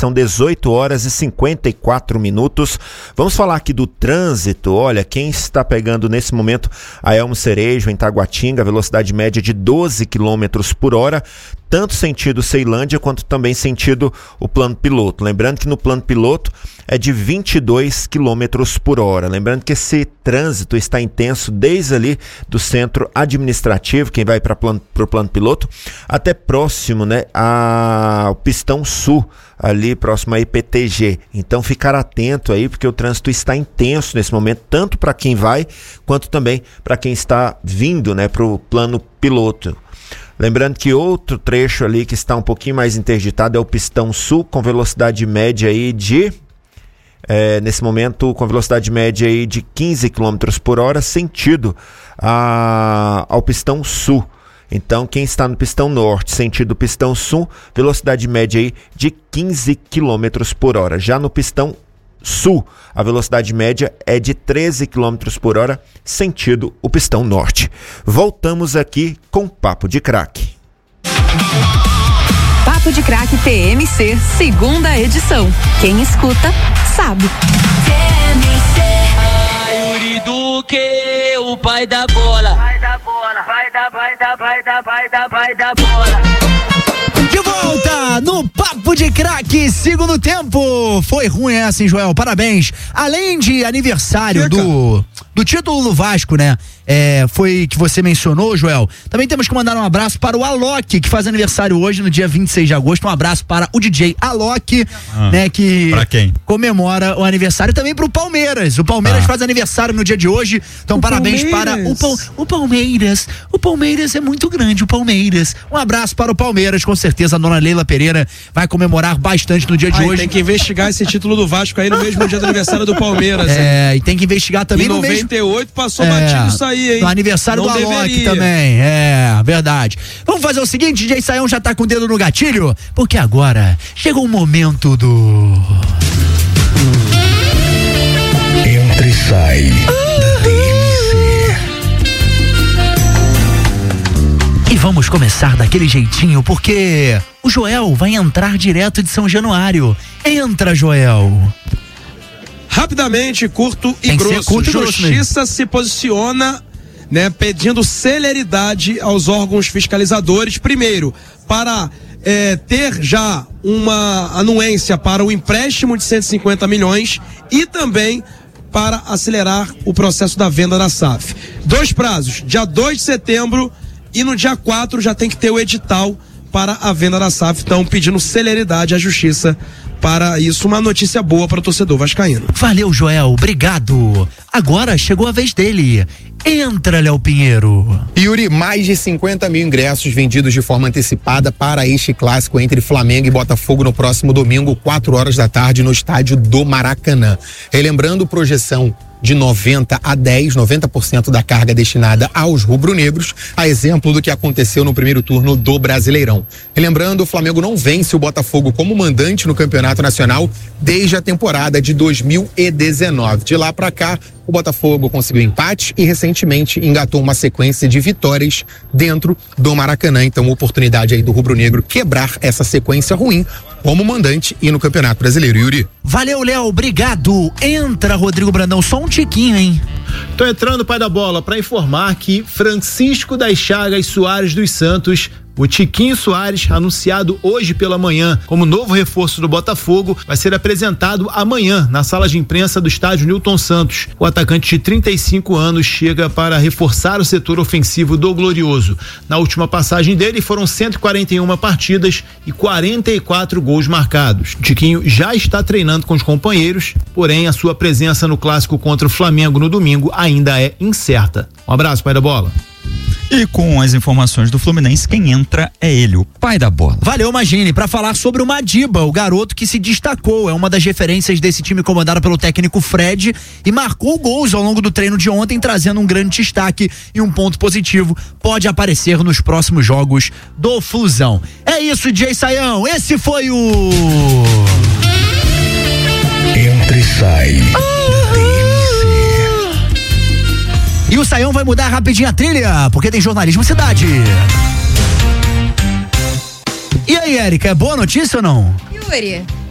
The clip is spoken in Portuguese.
são 18 horas e 54 minutos. Vamos falar aqui do trânsito. Olha, quem está pegando nesse momento a Elmo Cerejo, em Taguatinga, velocidade média de 12 km por hora, tanto sentido Ceilândia quanto também sentido o plano piloto. Lembrando que no plano piloto é de 22 km por hora. Lembrando que esse trânsito está intenso desde ali do centro administrativo, quem vai para o plano piloto, até próximo, né, ao Pistão Sul, ali próximo a IPTG. Então ficar atento aí, porque o trânsito está intenso nesse momento, tanto para quem vai, quanto também para quem está vindo, né, para o plano piloto. Lembrando que outro trecho ali que está um pouquinho mais interditado é o Pistão Sul, com velocidade média aí de... nesse momento, com velocidade média aí de 15 km por hora, sentido ao Pistão Sul. Então, quem está no Pistão Norte, sentido Pistão Sul, velocidade média aí de 15 km por hora. Já no Pistão Sul, a velocidade média é de 13 km por hora, sentido o Pistão Norte. Voltamos aqui com Papo de Craque. Papo de Craque TMC, segunda edição. Quem escuta, sabe. TMC. A Yuri Duque, o pai da bola. Vai da bola, vai da bola. De volta no Papo de Craque, segundo tempo. Foi ruim essa, hein, Joel? Parabéns. Além de aniversário do título do Vasco, né? Foi que você mencionou, Joel. Também temos que mandar um abraço para o Alok, que faz aniversário hoje, no dia 26 de agosto. Um abraço para o DJ Alok, né? Que pra quem? Comemora o aniversário. Também para o Palmeiras. O Palmeiras faz aniversário no dia de hoje. Então, parabéns para o Palmeiras. O Palmeiras é muito grande, o Palmeiras. Um abraço para o Palmeiras, com certeza. A dona Leila Pereira vai comemorar bastante no dia de hoje. Tem que investigar esse título do Vasco aí no mesmo dia do aniversário do Palmeiras. E tem que investigar também no 98 passou batido isso aí, hein? No aniversário não do Alok deveria. também. Verdade. Vamos fazer o seguinte, DJ Saião já tá com o dedo no gatilho, porque agora chegou o momento do... Entra e sai da TMC. E vamos começar daquele jeitinho, porque o Joel vai entrar direto de São Januário. Entra, Joel. Rapidamente, curto e grosso. Justiça se posiciona, né, pedindo celeridade aos órgãos fiscalizadores, primeiro, para ter já uma anuência para o empréstimo de 150 milhões e também para acelerar o processo da venda da SAF. 2 prazos, dia 2 de setembro e no dia 4 já tem que ter o edital para a venda da SAF, então pedindo celeridade à justiça para isso. Uma notícia boa para o torcedor vascaíno. Valeu, Joel, obrigado. Agora chegou a vez dele. Entra, Léo Pinheiro. Yuri, mais de 50 mil ingressos vendidos de forma antecipada para este clássico entre Flamengo e Botafogo no próximo domingo, 4 horas da tarde, no estádio do Maracanã. Relembrando, projeção de 90% da carga destinada aos rubro-negros, a exemplo do que aconteceu no primeiro turno do Brasileirão. Relembrando, o Flamengo não vence o Botafogo como mandante no Campeonato Nacional desde a temporada de 2019. De lá para cá, o Botafogo conseguiu empate e recentemente engatou uma sequência de vitórias dentro do Maracanã. Então, oportunidade aí do rubro-negro quebrar essa sequência ruim como mandante e no Campeonato Brasileiro. Yuri. Valeu, Léo, obrigado. Entra, Rodrigo Brandão, só um tiquinho, hein? Tô entrando, pai da bola, para informar que Francisco das Chagas Soares dos Santos, o Tiquinho Soares, anunciado hoje pela manhã como novo reforço do Botafogo, vai ser apresentado amanhã na sala de imprensa do estádio Newton Santos. O atacante de 35 anos chega para reforçar o setor ofensivo do Glorioso. Na última passagem dele foram 141 partidas e 44 gols marcados. O Tiquinho já está treinando com os companheiros, porém a sua presença no clássico contra o Flamengo no domingo ainda é incerta. Um abraço, pai da bola. E com as informações do Fluminense, quem entra é ele, o pai da bola. Valeu, Magine, para falar sobre o Madiba, o garoto que se destacou, é uma das referências desse time comandado pelo técnico Fred e marcou gols ao longo do treino de ontem, trazendo um grande destaque e um ponto positivo. Pode aparecer nos próximos jogos do Flusão. É isso, DJ Saião, esse foi o... Entra e sai da TMC. E o Saião vai mudar rapidinho a trilha, porque tem Jornalismo Cidade. E aí, Érica, é boa notícia ou não? Yuri,